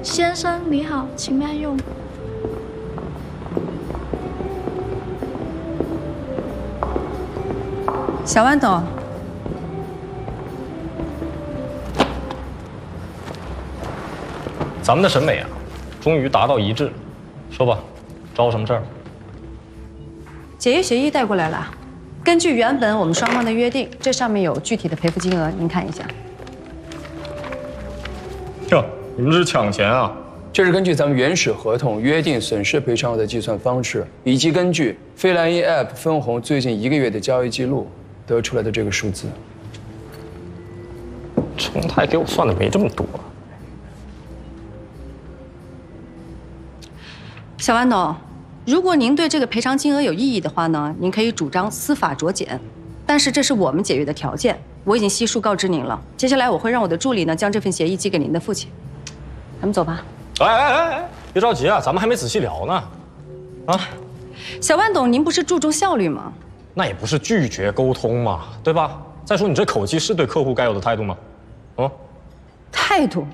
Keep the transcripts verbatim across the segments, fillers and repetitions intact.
先生你好，请慢用。 小万董， 咱们的审美啊，终于达到一致。说吧，招什么事儿？ 解约协议带过来了。根据原本我们双方的约定，这上面有具体的赔付金额，您看一下。 哟，你们这是抢钱啊？ 这是根据咱们原始合同约定损失赔偿额的计算方式，以及根据飞来一 App 分红最近一个月的交易记录得出来的这个数字。 冲泰给我算的没这么多。 小万董，如果您对这个赔偿金额有异议的话呢，您可以主张司法酌减，但是这是我们解约的条件，我已经悉数告知您了。接下来我会让我的助理呢将这份协议寄给您的父亲。咱们走吧。 哎哎哎哎，别着急啊，咱们还没仔细聊呢。啊， 小万董，您不是注重效率吗？ 那也不是拒绝沟通嘛，对吧？再说你这口气是对客户该有的态度吗？啊， 态度。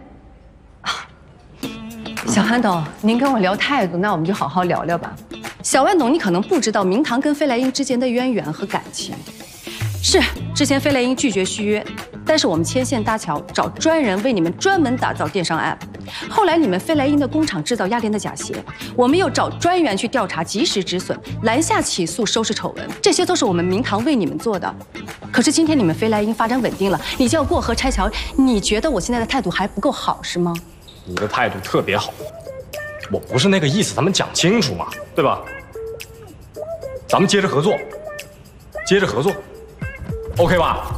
小万董，您跟我聊态度，那我们就好好聊聊吧。小万董，你可能不知道明堂跟飞来鹰之间的渊源和感情。是，之前飞来鹰拒绝续约，但是我们牵线搭桥，找专人为你们专门打造电商 app。后来你们飞来鹰的工厂制造压链的假鞋，我们又找专员去调查，及时止损，拦下起诉，收拾丑闻，这些都是我们明堂为你们做的。可是今天你们飞来鹰发展稳定了，你就要过河拆桥，你觉得我现在的态度还不够好是吗？ 你的态度特别好，我不是那个意思，咱们讲清楚嘛，对吧？咱们接着合作，接着合作 ，OK 吧？